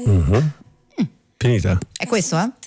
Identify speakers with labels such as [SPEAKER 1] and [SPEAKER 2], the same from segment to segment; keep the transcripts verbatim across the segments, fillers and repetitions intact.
[SPEAKER 1] Mm-hmm. Mm. Finita?
[SPEAKER 2] È questo, eh?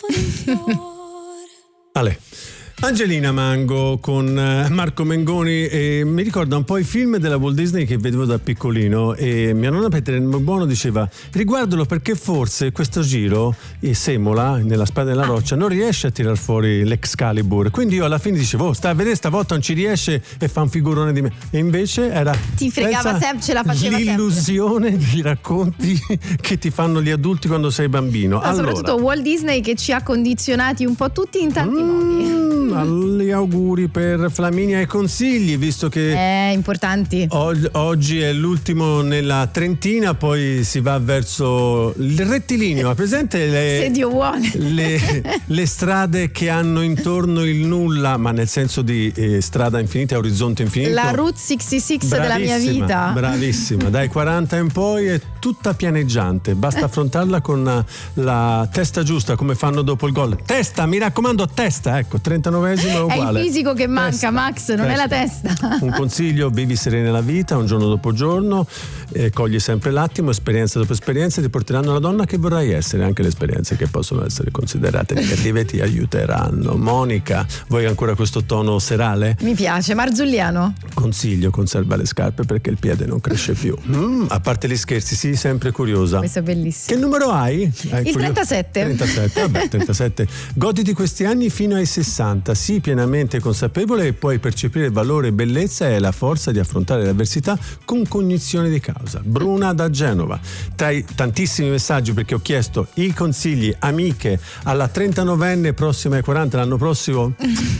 [SPEAKER 1] Ale. Angelina Mango con Marco Mengoni, e mi ricorda un po' i film della Walt Disney che vedevo da piccolino, e mia nonna Petra Buono diceva: riguardalo perché forse questo giro Semola nella Spada della Roccia non riesce a tirar fuori l'Excalibur, quindi io alla fine dicevo oh, sta a vedere stavolta non ci riesce e fa un figurone di me, e invece era
[SPEAKER 2] ti fregava sempre, ce la faceva
[SPEAKER 1] l'illusione
[SPEAKER 2] sempre.
[SPEAKER 1] Di racconti che ti fanno gli adulti quando sei bambino.
[SPEAKER 2] Ma
[SPEAKER 1] allora,
[SPEAKER 2] soprattutto Walt Disney che ci ha condizionati un po' tutti in tanti mm, modi.
[SPEAKER 1] Gli auguri per Flaminia e consigli, visto che
[SPEAKER 2] eh, importanti.
[SPEAKER 1] Og- oggi è l'ultimo nella Trentina, poi si va verso il rettilineo. Ha presente le,
[SPEAKER 2] se Dio vuole.
[SPEAKER 1] le, le strade che hanno intorno il nulla, ma nel senso di eh, strada infinita, orizzonte infinito?
[SPEAKER 2] La Route sessantasei della mia vita.
[SPEAKER 1] Bravissima, dai quaranta in poi è tutta pianeggiante, basta affrontarla con la, la testa giusta, come fanno dopo il gol. Testa, mi raccomando, testa, ecco, trentanove è uguale.
[SPEAKER 2] È il fisico che manca,
[SPEAKER 1] testa,
[SPEAKER 2] Max, non
[SPEAKER 1] testa.
[SPEAKER 2] è la testa.
[SPEAKER 1] Un consiglio: vivi serena la vita, un giorno dopo giorno, eh, cogli sempre l'attimo, esperienza dopo esperienza ti porteranno alla donna che vorrai essere. Anche le esperienze che possono essere considerate negative ti aiuteranno. Monica, vuoi ancora questo tono serale?
[SPEAKER 2] Mi piace. Marzulliano:
[SPEAKER 1] consiglio, conserva le scarpe perché il piede non cresce più. Mm, a parte gli scherzi, sì, sempre curiosa.
[SPEAKER 2] Questo è bellissimo.
[SPEAKER 1] Che numero hai? hai
[SPEAKER 2] il trentasette.
[SPEAKER 1] trentasette, vabbè, trentasette. Goditi questi anni fino ai sessanta. Sii pienamente consapevole e puoi percepire valore e bellezza e la forza di affrontare l'avversità con cognizione di causa. Bruna da Genova. Tra i tantissimi messaggi, perché ho chiesto i consigli, amiche, alla trentanovenne prossima ai quaranta l'anno prossimo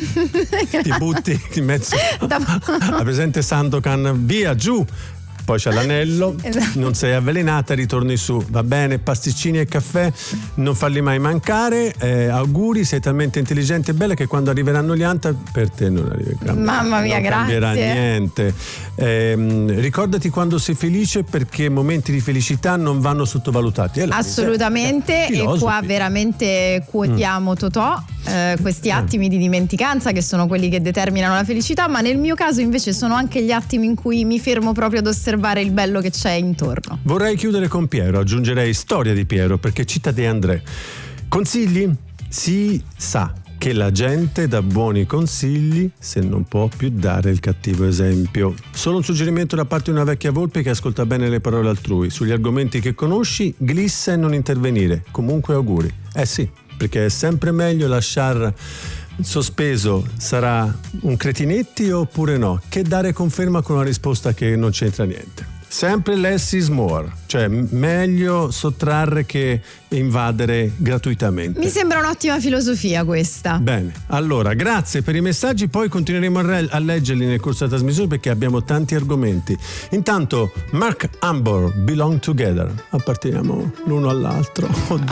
[SPEAKER 1] ti butti in mezzo a presente Sandokan, via giù. Poi c'è l'anello, esatto. Non sei avvelenata, ritorni su, va bene, pasticcini e caffè, non farli mai mancare, eh, auguri, sei talmente intelligente e bella che quando arriveranno gli anta per te non arriverà.
[SPEAKER 2] Mamma mia,
[SPEAKER 1] non
[SPEAKER 2] grazie.
[SPEAKER 1] cambierà niente. Eh, ricordati quando sei felice, perché momenti di felicità non vanno sottovalutati. Eh,
[SPEAKER 2] assolutamente, e qua veramente quotiamo mm. Totò, eh, questi attimi mm. di dimenticanza che sono quelli che determinano la felicità, ma nel mio caso invece sono anche gli attimi in cui mi fermo proprio ad osservare il bello che c'è intorno.
[SPEAKER 1] Vorrei chiudere con Piero, aggiungerei storia di Piero, perché cita De André. Consigli? Si sa che la gente dà buoni consigli se non può più dare il cattivo esempio. Solo un suggerimento da parte di una vecchia volpe che ascolta bene le parole altrui. Sugli argomenti che conosci, glissa e non intervenire. Comunque auguri. Eh sì, perché è sempre meglio lasciar sospeso sarà un cretinetti oppure no, che dare conferma con una risposta che non c'entra niente. Sempre less is more, cioè meglio sottrarre che invadere gratuitamente.
[SPEAKER 2] Mi sembra un'ottima filosofia questa.
[SPEAKER 1] Bene, allora grazie per i messaggi, poi continueremo a, re- a leggerli nel corso della trasmissione perché abbiamo tanti argomenti. Intanto Mark Ambor, Belong Together, apparteniamo l'uno all'altro. Oddio.